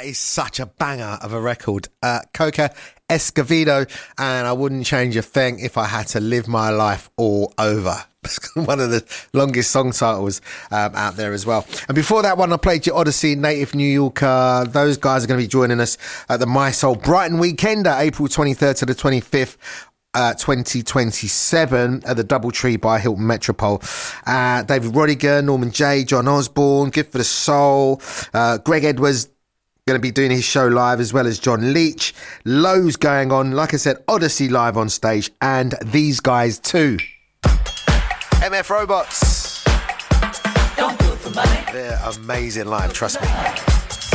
That is such a banger of a record. Coca Escovedo, and I wouldn't change a thing if I had to live my life all over. One of the longest song titles out there as well. And before that one, I played you Odyssey, Native New Yorker. Those guys are going to be joining us at the My Soul Brighton Weekender, April 23rd to the 25th. 2027 at the Doubletree by Hilton Metropole. David Rodigan, Norman J, John Osborne, Gift for the Soul, Greg Edwards going to be doing his show live, as well as John Leach. Loads going on. Like I said, Odyssey live on stage, and these guys too. MF Robots. Don't do it for money. They're amazing live, trust me.